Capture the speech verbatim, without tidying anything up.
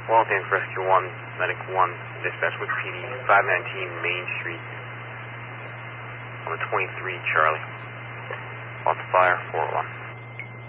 Well, thanks, Rescue one, Medic one, dispatch with P D five nineteen Main Street on the twenty-three, Charlie. Off the fire, four one.